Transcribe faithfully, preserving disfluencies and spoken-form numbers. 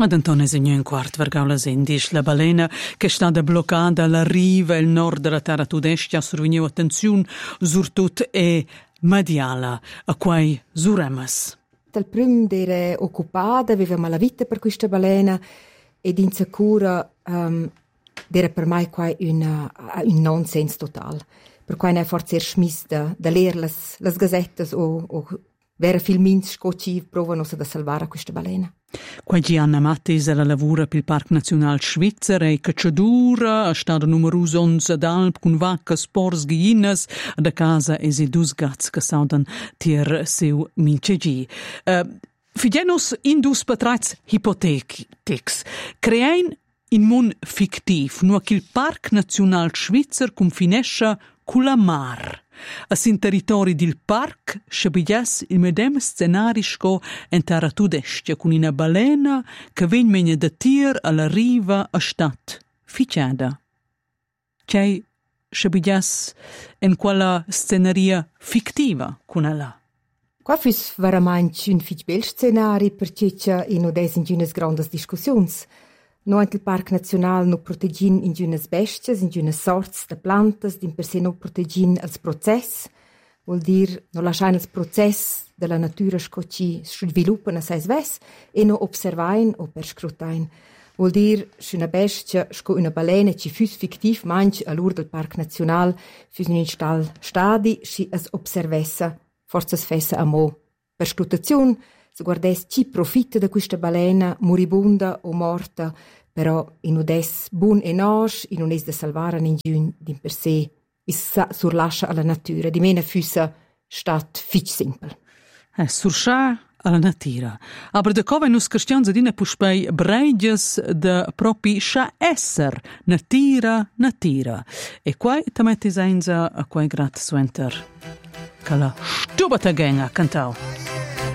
Ad Antonio Segno in quart vergaulas indis, la balena che è stata bloccata alla riva e il nord della terra tudestia survegniu attenzione surtut e mediala a quai suremas. Dal prim d'era occupata, aveva malavita per questa balena ed in sicura um, era per me quai un, un nonsens total. Per cui ne forse er smiss da, da ler las, las gazettas o, o vera filmins scocci provano da salvare questa balena. Qua Gianna Mattis la lavora per il Parc Nazionale Svizzera e Cacciadura, a stato numeroso onze d'Alp con vacche, spors, ghiinas, da casa e si dus gats che saudan tier seu mincegi. Uh, Fidenos in dus patrats ipotetics. Creain in mun fictiv, nu che il Parc Nazionale Svizzer confinesce con la mar. A sin territori del parc scebiglias il medem scenarisco en terra tudestia con una balena che ven menia da tir alla riva a stat ficiada. C'è scebiglias en quella scenaria fictiva con ella. Qua fus veramente un fich bel scenari perché c'è in odes in giunas grandes discussions. No anche il Parc Nazionale no protegin in giunas bestias, in giunas sorts de plantas, din per se no protegin als process, vuol dir no lasciain als process della natura scoci sviluppan a sais ves e no observain o perscrutain. Vuol dir che una bestia sco una balena ci fus fictiv manch all'ur del Parc Nazionale fus un instal stadi si as observessa forzas fessa a mo perscrutazione. Se guardes ci profitta da questa balena moribunda o morta, però in udes bun e nos, in unes da salvare ningiun din per sé, is surlascia alla natura, di mena füssa stat fich simpel. Eh, surlascia alla natura. Aber de cova nus cristians adina puspei breiges de propi scha esser, natura, natura. E quai tametti seinza a quai grat suenter. Cala stubata genga cantau.